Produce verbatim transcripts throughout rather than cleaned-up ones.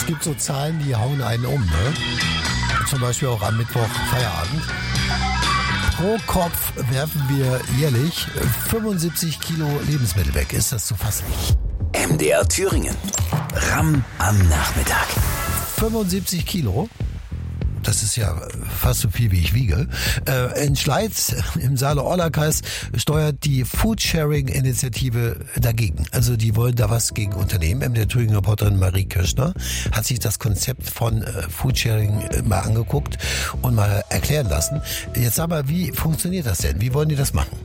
gibt so Zahlen, die hauen einen um, ne? Zum Beispiel auch am Mittwoch Feierabend. Pro Kopf werfen wir jährlich fünfundsiebzig Kilo Lebensmittel weg. Ist das zu fassen? M D R Thüringen. Ramm am Nachmittag. fünfundsiebzig Kilo? Das ist ja fast so viel, wie ich wiege. Äh, in Schleiz im Saale-Orla-Kreis steuert die Foodsharing-Initiative dagegen. Also die wollen da was gegen unternehmen. M D R Thüringen-Reporterin Marie Kirschner hat sich das Konzept von äh, Foodsharing mal angeguckt und mal erklären lassen. Jetzt sag mal, wie funktioniert das denn? Wie wollen die das machen?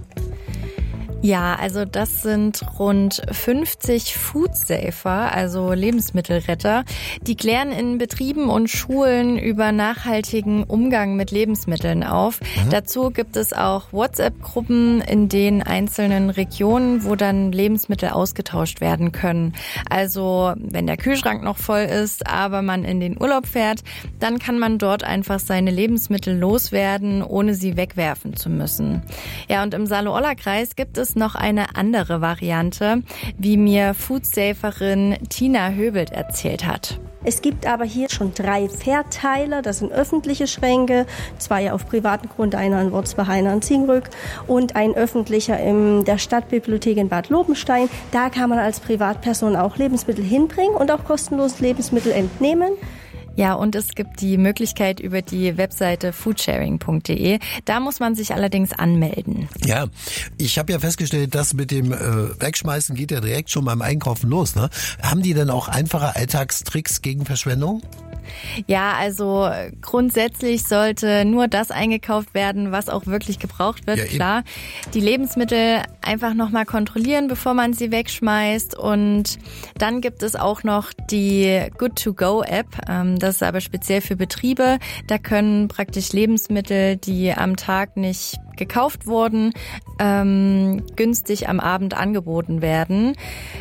Ja, also das sind rund fünfzig Foodsafer, also Lebensmittelretter. Die klären in Betrieben und Schulen über nachhaltigen Umgang mit Lebensmitteln auf. Mhm. Dazu gibt es auch WhatsApp-Gruppen in den einzelnen Regionen, wo dann Lebensmittel ausgetauscht werden können. Also wenn der Kühlschrank noch voll ist, aber man in den Urlaub fährt, dann kann man dort einfach seine Lebensmittel loswerden, ohne sie wegwerfen zu müssen. Ja, und im Saale-Orla-Kreis gibt es noch eine andere Variante, wie mir Foodsaferin Tina Höbelt erzählt hat. Es gibt aber hier schon drei Verteiler, das sind öffentliche Schränke, zwei auf privaten Grund, einer in Wurzbach, einer in Zingrück und ein öffentlicher in der Stadtbibliothek in Bad Lobenstein. Da kann man als Privatperson auch Lebensmittel hinbringen und auch kostenlos Lebensmittel entnehmen. Ja, und es gibt die Möglichkeit über die Webseite foodsharing punkt de. Da muss man sich allerdings anmelden. Ja, ich habe ja festgestellt, das mit dem äh, Wegschmeißen geht ja direkt schon beim Einkaufen los, ne? Haben die denn auch einfache Alltagstricks gegen Verschwendung? Ja, also grundsätzlich sollte nur das eingekauft werden, was auch wirklich gebraucht wird, ja, klar. Die Lebensmittel einfach nochmal kontrollieren, bevor man sie wegschmeißt. Und dann gibt es auch noch die Good-to-Go-App. Das ist aber speziell für Betriebe. Da können praktisch Lebensmittel, die am Tag nicht gekauft wurden, ähm, günstig am Abend angeboten werden.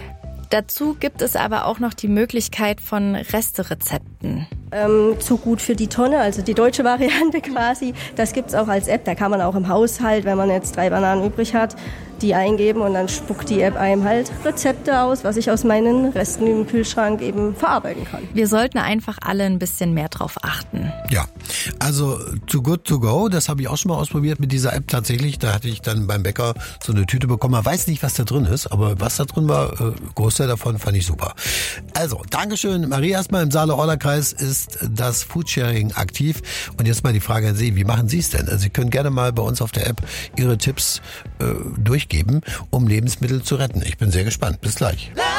Dazu gibt es aber auch noch die Möglichkeit von Resterezepten. Ähm, zu gut für die Tonne, also die deutsche Variante quasi. Das gibt's auch als App. Da kann man auch im Haushalt, wenn man jetzt drei Bananen übrig hat, die eingeben und dann spuckt die App einem halt Rezepte aus, was ich aus meinen Resten im Kühlschrank eben verarbeiten kann. Wir sollten einfach alle ein bisschen mehr drauf achten. Ja, also Too Good To Go, das habe ich auch schon mal ausprobiert mit dieser App tatsächlich. Da hatte ich dann beim Bäcker so eine Tüte bekommen. Man weiß nicht, was da drin ist, aber was da drin war, äh, Großteil davon fand ich super. Also, Dankeschön, Marie. Erstmal im Saale-Orla-Kreis ist das Foodsharing aktiv. Und jetzt mal die Frage an Sie, wie machen Sie es denn? Also Sie können gerne mal bei uns auf der App Ihre Tipps äh, durchgeben, um Lebensmittel zu retten. Ich bin sehr gespannt. Bis gleich.